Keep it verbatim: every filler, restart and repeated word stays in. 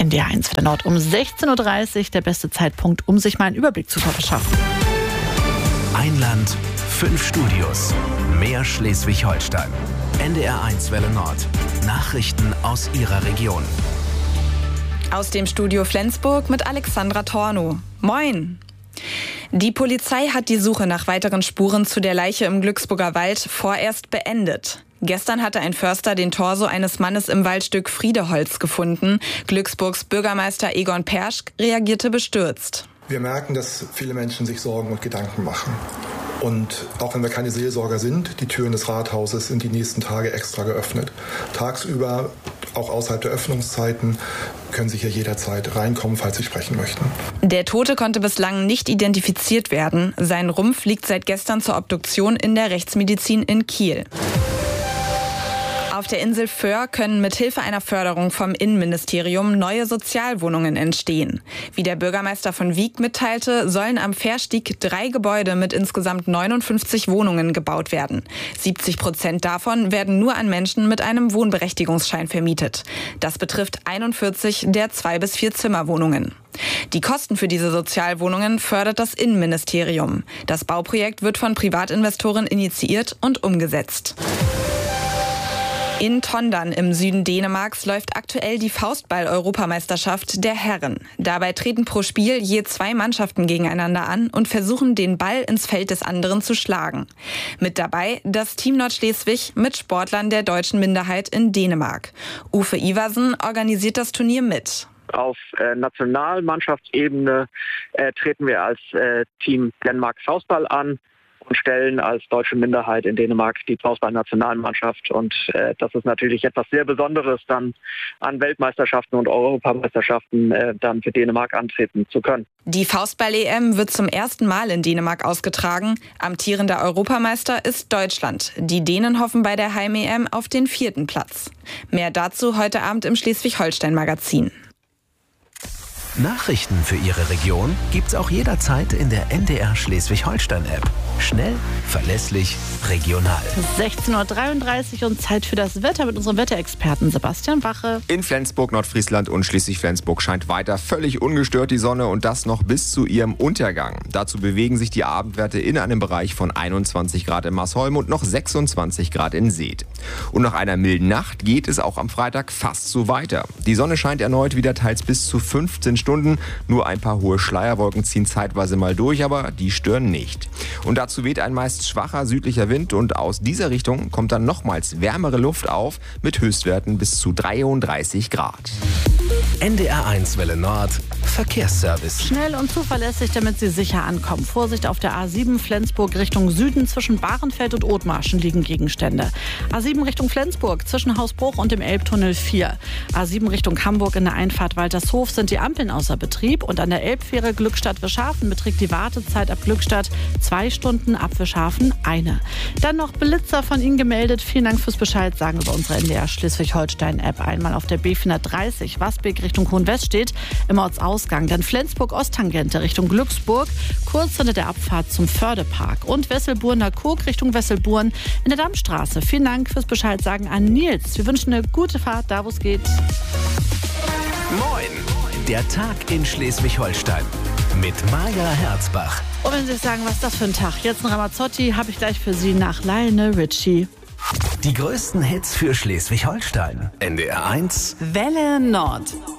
N D R eins für der Nord um sechzehn Uhr dreißig, der beste Zeitpunkt, um sich mal einen Überblick zu verschaffen. Ein Land, fünf Studios, mehr Schleswig-Holstein. N D R eins Welle Nord. Nachrichten aus Ihrer Region. Aus dem Studio Flensburg mit Alexandra Tornow. Moin! Die Polizei hat die Suche nach weiteren Spuren zu der Leiche im Glücksburger Wald vorerst beendet. Gestern hatte ein Förster den Torso eines Mannes im Waldstück Friedeholz gefunden. Glücksburgs Bürgermeister Egon Perschk reagierte bestürzt. Wir merken, dass viele Menschen sich Sorgen und Gedanken machen. Und auch wenn wir keine Seelsorger sind, die Türen des Rathauses sind die nächsten Tage extra geöffnet. Tagsüber, auch außerhalb der Öffnungszeiten, können Sie hier jederzeit reinkommen, falls Sie sprechen möchten. Der Tote konnte bislang nicht identifiziert werden. Sein Rumpf liegt seit gestern zur Obduktion in der Rechtsmedizin in Kiel. Auf der Insel Föhr können mithilfe einer Förderung vom Innenministerium neue Sozialwohnungen entstehen. Wie der Bürgermeister von Wiek mitteilte, sollen am Fährstieg drei Gebäude mit insgesamt neunundfünfzig Wohnungen gebaut werden. siebzig Prozent davon werden nur an Menschen mit einem Wohnberechtigungsschein vermietet. Das betrifft einundvierzig der Zwei- bis Vier-Zimmer-Wohnungen. Die Kosten für diese Sozialwohnungen fördert das Innenministerium. Das Bauprojekt wird von Privatinvestoren initiiert und umgesetzt. In Tondern im Süden Dänemarks läuft aktuell die Faustball-Europameisterschaft der Herren. Dabei treten pro Spiel je zwei Mannschaften gegeneinander an und versuchen, den Ball ins Feld des anderen zu schlagen. Mit dabei das Team Nordschleswig mit Sportlern der deutschen Minderheit in Dänemark. Uwe Iversen organisiert das Turnier mit. Auf äh, Nationalmannschaftsebene äh, treten wir als äh, Team Dänemark Faustball an und stellen als deutsche Minderheit in Dänemark die Faustball-Nationalmannschaft. Und äh, das ist natürlich etwas sehr Besonderes, dann an Weltmeisterschaften und Europameisterschaften äh, dann für Dänemark antreten zu können. Die Faustball-E M wird zum ersten Mal in Dänemark ausgetragen. Amtierender Europameister ist Deutschland. Die Dänen hoffen bei der Heim-E M auf den vierten Platz. Mehr dazu heute Abend im Schleswig-Holstein-Magazin. Nachrichten für Ihre Region gibt's auch jederzeit in der N D R Schleswig-Holstein-App. Schnell, verlässlich, regional. sechzehn Uhr dreiunddreißig und Zeit für das Wetter mit unserem Wetterexperten Sebastian Wache. In Flensburg, Nordfriesland und Schleswig-Flensburg scheint weiter völlig ungestört die Sonne und das noch bis zu ihrem Untergang. Dazu bewegen sich die Abendwerte in einem Bereich von einundzwanzig Grad in Marsholm und noch sechsundzwanzig Grad in Seet. Und nach einer milden Nacht geht es auch am Freitag fast so weiter. Die Sonne scheint erneut wieder teils bis zu fünfzehn Stunden. Nur ein paar hohe Schleierwolken ziehen zeitweise mal durch, aber die stören nicht. Und dazu weht ein meist schwacher südlicher Wind und aus dieser Richtung kommt dann nochmals wärmere Luft auf mit Höchstwerten bis zu dreiunddreißig Grad. N D R eins Welle Nord Verkehrsservice. Schnell und zuverlässig, damit Sie sicher ankommen. Vorsicht auf der A sieben Flensburg Richtung Süden. Zwischen Bahrenfeld und Othmarschen liegen Gegenstände. A sieben Richtung Flensburg zwischen Hausbruch und dem Elbtunnel vier. A sieben Richtung Hamburg in der Einfahrt Waltershof sind die Ampeln außer Betrieb. Und an der Elbfähre Glückstadt-Wischhafen beträgt die Wartezeit ab Glückstadt zwei Stunden, ab Wischhafen eine. Dann noch Blitzer von Ihnen gemeldet. Vielen Dank fürs Bescheid sagen über unsere N D R Schleswig-Holstein-App. Einmal auf der B vierhundertdreißig Wasbeek Richtung Hohenwest steht im Ortsausgang. Dann Flensburg-Osttangente Richtung Glücksburg, kurz hinter der Abfahrt zum Fördepark. Und Wesselburner-Kog Richtung Wesselburen in der Dammstraße. Vielen Dank fürs Bescheid sagen an Nils. Wir wünschen eine gute Fahrt, da wo es geht. Moin, der Tag in Schleswig-Holstein mit Maja Herzbach. Und wenn Sie sich sagen, was ist das für ein Tag? Jetzt ein Ramazzotti habe ich gleich für Sie nach Lionel Richie. Die größten Hits für Schleswig-Holstein. N D R eins Welle Nord.